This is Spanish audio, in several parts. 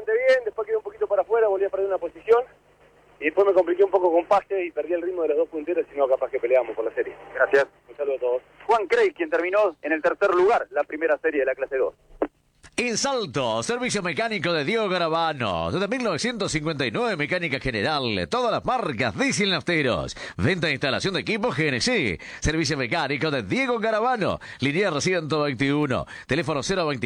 bastante bien, después quedé un poquito para afuera, volví a perder una posición, y después me compliqué un poco con Paste y perdí el ritmo de los dos punteros, y no capaz que peleamos por la serie. Gracias. Un saludo a todos. Juan Craig, quien terminó en el tercer lugar la primera serie de la clase 2. En Salto, servicio mecánico de Diego Garavano. Desde 1959, mecánica general. Todas las marcas diesel nafteros. Venta e instalación de equipos GNC. Servicio mecánico de Diego Garavano. Linier 121. Teléfono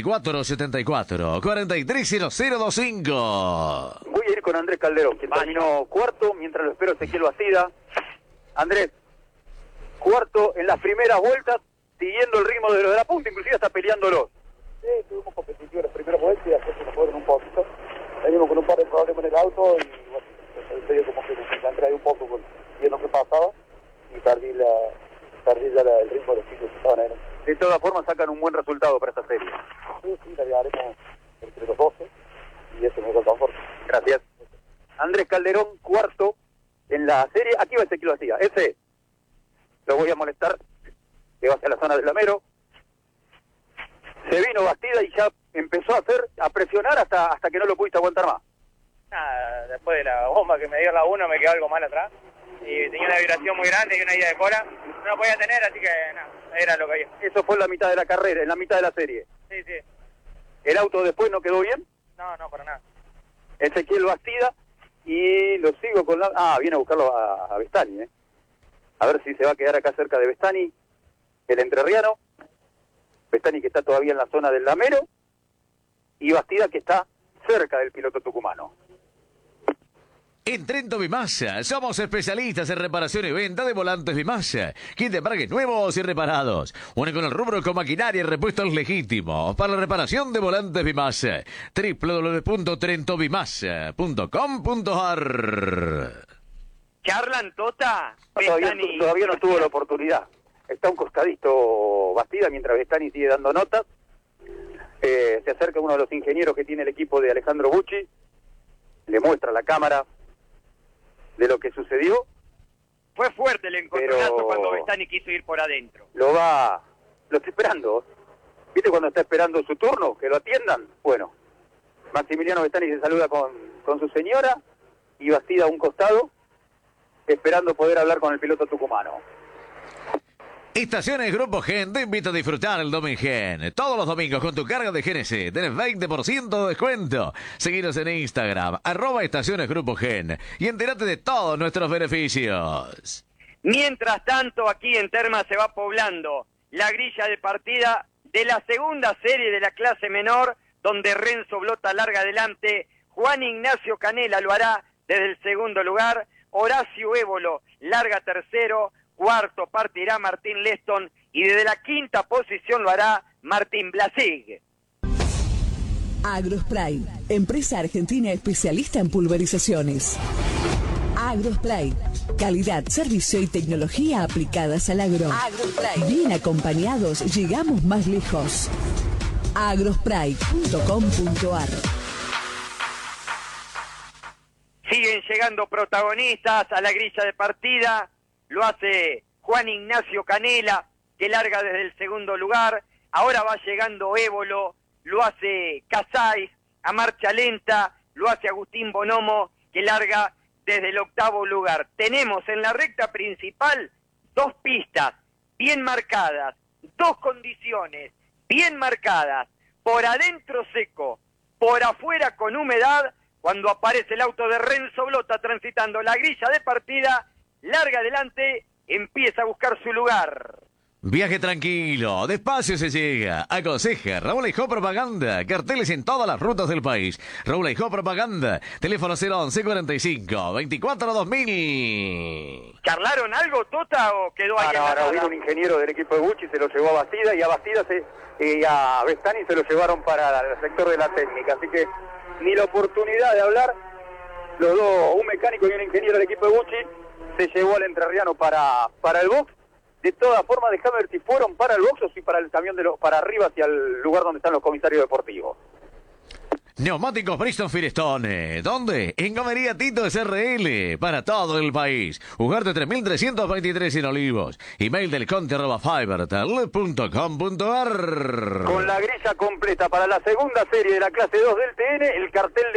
024-74-430025. Voy a ir con Andrés Calderón, quien terminó cuarto, mientras lo espero Ezequiel Bastida. Andrés, cuarto en las primeras vueltas, siguiendo el ritmo de los de la punta, inclusive hasta peleándolos. Sí, estuvimos competitivos las primeras vueltas y después se nos fueron un poquito. Venimos con un par de problemas en el auto y bueno, en serio como que me encontré ahí un poco viendo qué pasaba y perdí el ritmo de los chicos que estaban ahí. De todas formas sacan un buen resultado para esta serie. Sí, la llevaremos entre los 12 y eso me da el confort. Gracias. Andrés Calderón, cuarto en la serie. Aquí va Ezequiel Bastida. Ese lo voy a molestar, que va hacia la zona del Lamero. Se vino Bastida y ya empezó a presionar hasta que no lo pudiste aguantar más. Nada, después de la bomba que me dio la 1 me quedó algo mal atrás y tenía una vibración muy grande y una ida de cola, no lo podía tener, así que nada, era lo que había. Eso fue en la mitad de la carrera, en la mitad de la serie. Sí, sí. ¿El auto después no quedó bien? No, para nada. Ezequiel Bastida y lo sigo con la... Ah, viene a buscarlo a Bestani, A ver si se va a quedar acá cerca de Bestani, el entrerriano. Bestani que está todavía en la zona del Lamero y Bastida que está cerca del piloto tucumano. En Trento Bimasa, somos especialistas en reparación y venta de volantes Bimasa. Kit de embragues nuevos y reparados. Une con el rubro con maquinaria y repuestos legítimos. Para la reparación de volantes Bimasa. www.trentobimasa.com.ar. ¿Charlan, Tota? Todavía no tuvo la oportunidad. Está un costadito Bastida mientras Bestani sigue dando notas. Se acerca uno de los ingenieros que tiene el equipo de Alejandro Bucci. Le muestra la cámara de lo que sucedió. Fue fuerte el encontronazo cuando Bestani quiso ir por adentro. Lo está esperando. ¿Viste cuando está esperando su turno? Que lo atiendan. Bueno, Maximiliano Bestani se saluda con su señora y Bastida a un costado, esperando poder hablar con el piloto tucumano. Estaciones Grupo Gen te invita a disfrutar el Domingen. Todos los domingos con tu carga de GNC tenés 20% de descuento. Seguinos en Instagram, @Estaciones Grupo Gen, y entérate de todos nuestros beneficios. Mientras tanto, aquí en Termas se va poblando la grilla de partida de la segunda serie de la clase menor, donde Renzo Blota larga adelante, Juan Ignacio Canela lo hará desde el segundo lugar, Horacio Évolo larga tercero, cuarto partirá Martín Leston y desde la quinta posición lo hará Martín Blasig. Agrospray, empresa argentina especialista en pulverizaciones. Agrospray, calidad, servicio y tecnología aplicadas al agro. Agrospray, bien acompañados llegamos más lejos. agrospray.com.ar. Siguen llegando protagonistas a la grilla de partida. Lo hace Juan Ignacio Canela, que larga desde el segundo lugar. Ahora va llegando Évolo, lo hace Casais, a marcha lenta, lo hace Agustín Bonomo, que larga desde el octavo lugar. Tenemos en la recta principal dos pistas bien marcadas, dos condiciones bien marcadas. Por adentro seco, por afuera con humedad, cuando aparece el auto de Renzo Blota transitando la grilla de partida. Larga adelante, empieza a buscar su lugar. Viaje tranquilo, despacio se llega. Aconseja Raúl Eijó Propaganda. Carteles en todas las rutas del país. Raúl Eijó Propaganda. Teléfono 011 45 24 2000. ¿Charlaron algo, Tota, o quedó ahí en la Ahora vino un ingeniero del equipo de Bucci, se lo llevó a Bastida, y a Bastida y a Bestani se lo llevaron para el sector de la técnica. Así que ni la oportunidad de hablar. Los dos, un mecánico y un ingeniero del equipo de Bucci, se llevó al entrerriano para el box. De todas formas, déjame ver si fueron para el box o si para el camión para arriba hacia el lugar donde están los comisarios deportivos. Neumáticos Bristol Firestone. ¿Dónde? En Comería Tito SRL. Para todo el país. Ugarte 3323 en Olivos. Email del conte@fibertel.com.ar. Con la grilla completa para la segunda serie de la clase 2 del TN, el cartel